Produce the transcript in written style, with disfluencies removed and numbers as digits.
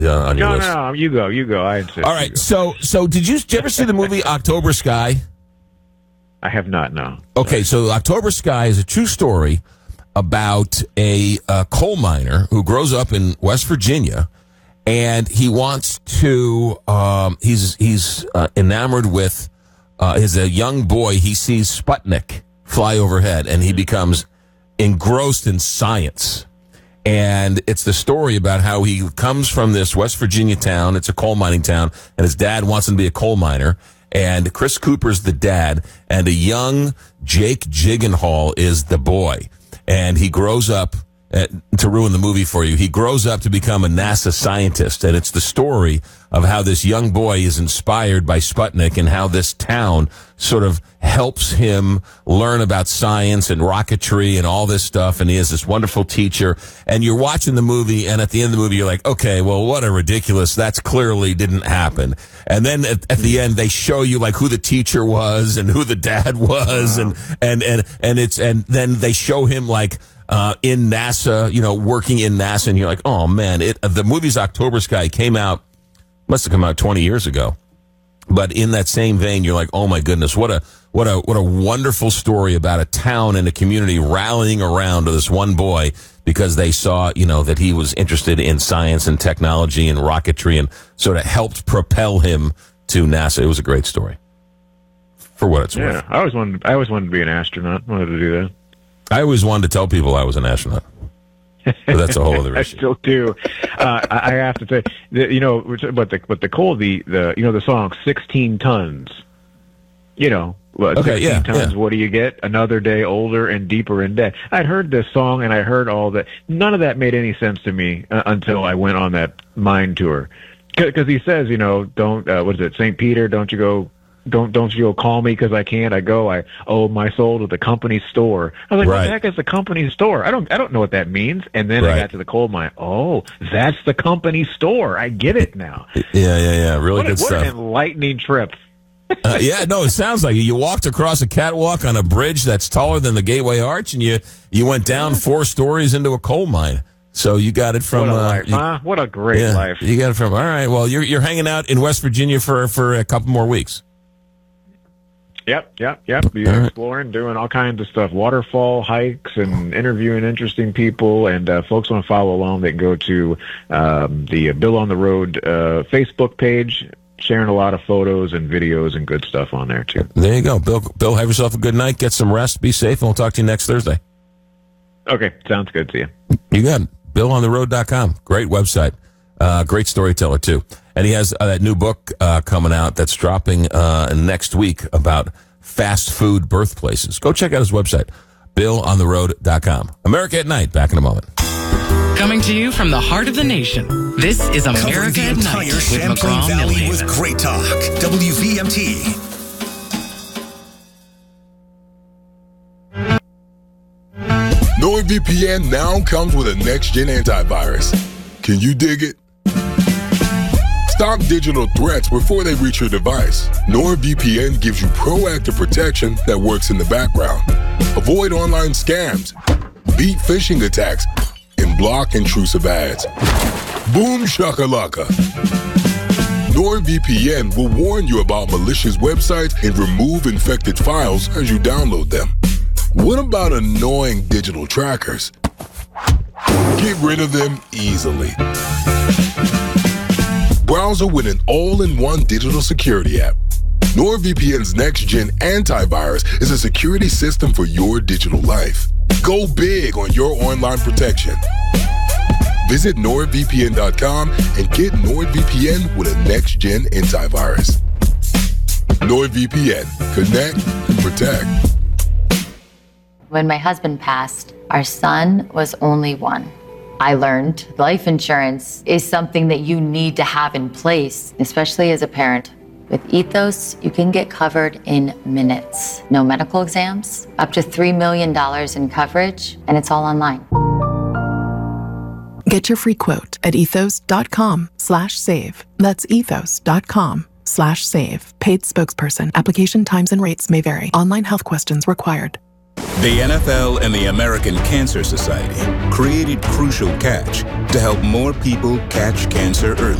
on your No, list? no, you go. I insist. All right. So did you ever see the movie October Sky? I have not. No. Okay, so October Sky is a true story about a coal miner who grows up in West Virginia, and he wants to. He's enamored with. As a young boy, he sees Sputnik fly overhead, and he becomes engrossed in science. And it's the story about how he comes from this West Virginia town. It's a coal mining town, and his dad wants him to be a coal miner. And Chris Cooper's the dad, and a young Jake Gyllenhaal is the boy. And he grows up, to ruin the movie for you, he grows up to become a NASA scientist. And it's the story of how this young boy is inspired by Sputnik and how this town sort of helps him learn about science and rocketry and all this stuff. And he has this wonderful teacher. And you're watching the movie, and at the end of the movie, you're like, okay, well, what a ridiculous, that's clearly didn't happen. And then at the end, they show you like who the teacher was and who the dad was. Wow. And then they show him like, in NASA, working in NASA, and you're like, oh man, the movie's October Sky must have come out 20 years ago. But in that same vein, you're like, oh my goodness, what a wonderful story about a town and a community rallying around to this one boy because they saw, that he was interested in science and technology and rocketry and sort of helped propel him to NASA. It was a great story. For what it's worth. Yeah, I always wanted to be an astronaut. Wanted to do that. I always wanted to tell people I was an astronaut. But that's a whole other issue. I still do. I have to say, but the coal, the song 16 tons. 16 tons. Yeah. What do you get? Another day older and deeper in debt. I'd heard this song and I heard all that. None of that made any sense to me until I went on that mine tour. Because he says, don't. What is it? St. Peter, don't you go call me because I can't. I owe my soul to the company store. I was like, What the heck is the company store? I don't know what that means. And then I got to the coal mine. Oh, that's the company store. I get it now. Yeah. Really good stuff. What an enlightening trip. It sounds like it. You walked across a catwalk on a bridge that's taller than the Gateway Arch, and you went down 4 stories into a coal mine. So you got it from... What a life, huh? What a great life. You got it from... All right, well, you're hanging out in West Virginia for a couple more weeks. Yep. You're exploring, doing all kinds of stuff, waterfall hikes, and interviewing interesting people. And folks want to follow along, they can go to the Bill on the Road Facebook page, sharing a lot of photos and videos and good stuff on there too. There you go, Bill. Have yourself a good night. Get some rest. Be safe, and we'll talk to you next Thursday. Okay, sounds good. See you. You got it. BillOnTheRoad.com. Great website. Great storyteller, too. And he has that new book coming out that's dropping next week about fast food birthplaces. Go check out his website, BillOnTheRoad.com. America at Night. Back in a moment. Coming to you from the heart of the nation, this is America at Night with McGraw Valley with Great Talk. WVMT. NordVPN now comes with a next-gen antivirus. Can you dig it? Stop digital threats before they reach your device. NordVPN gives you proactive protection that works in the background. Avoid online scams, beat phishing attacks, and block intrusive ads. Boom shakalaka. NordVPN will warn you about malicious websites and remove infected files as you download them. What about annoying digital trackers? Get rid of them easily. Browser with an all-in-one digital security app. NordVPN's next-gen antivirus is a security system for your digital life. Go big on your online protection. Visit NordVPN.com and get NordVPN with a next-gen antivirus. NordVPN. Connect and protect. When my husband passed, our son was only 1. I learned life insurance is something that you need to have in place, especially as a parent. With Ethos, you can get covered in minutes. No medical exams, up to $3 million in coverage, and it's all online. Get your free quote at ethos.com/save. That's ethos.com/save. Paid spokesperson. Application times and rates may vary. Online health questions required. The NFL and the American Cancer Society created Crucial Catch to help more people catch cancer early.